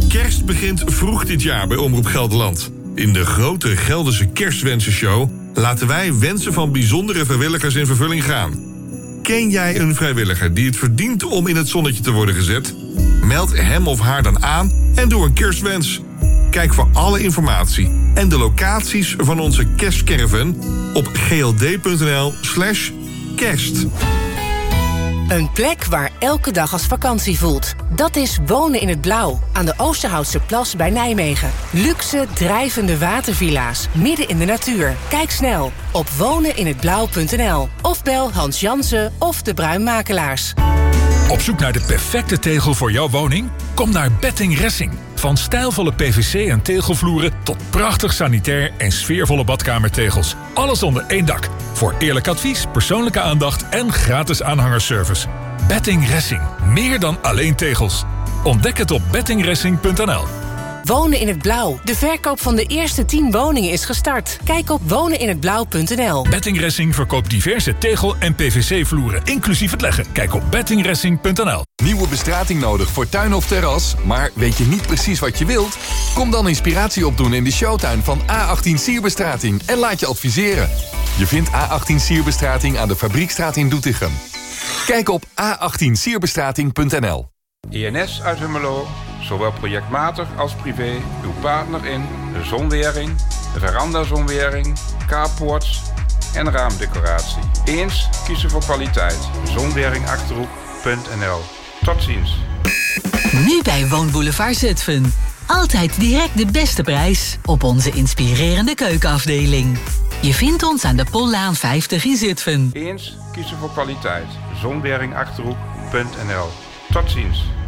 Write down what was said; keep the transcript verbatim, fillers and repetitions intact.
Kerst begint vroeg dit jaar bij Omroep Gelderland. In de grote Gelderse Kerstwensenshow laten wij wensen van bijzondere vrijwilligers in vervulling gaan. Ken jij een vrijwilliger die het verdient om in het zonnetje te worden gezet? Meld hem of haar dan aan en doe een kerstwens. Kijk voor alle informatie en de locaties van onze kerstcaravan op gld.nl slash kerst. Een plek waar elke dag als vakantie voelt. Dat is Wonen in het Blauw, aan de Oosterhoutse Plas bij Nijmegen. Luxe, drijvende watervilla's, midden in de natuur. Kijk snel op wonen in het blauw punt n l of bel Hans Jansen of de Bruinmakelaars. Op zoek naar de perfecte tegel voor jouw woning? Kom naar Betting Ressing. Van stijlvolle P V C en tegelvloeren tot prachtig sanitair en sfeervolle badkamertegels. Alles onder één dak. Voor eerlijk advies, persoonlijke aandacht en gratis aanhangerservice. Betting Ressing. Meer dan alleen tegels. Ontdek het op betting ressing punt n l. Wonen in het Blauw. De verkoop van de eerste tien woningen is gestart. Kijk op wonen in het blauw punt n l. Betting Ressing verkoopt diverse tegel- en P V C-vloeren, inclusief het leggen. Kijk op betting ressing punt n l. Nieuwe bestrating nodig voor tuin of terras, maar weet je niet precies wat je wilt? Kom dan inspiratie opdoen in de showtuin van A achttien Sierbestrating en laat je adviseren. Je vindt A achttien Sierbestrating aan de Fabriekstraat in Doetinchem. Kijk op a achttien sierbestrating punt n l. I N S uit Hummelo, zowel projectmatig als privé, uw partner in de zonwering, de verandazonwering, carports en raamdecoratie. Eens kiezen voor kwaliteit. zonwering achterhoek punt n l. Tot ziens. Nu bij Woonboulevard Zutphen. Altijd direct de beste prijs op onze inspirerende keukenafdeling. Je vindt ons aan de Pollaan vijftig in Zutphen. Eens kiezen voor kwaliteit. zonwering achterhoek punt n l. Tot ziens.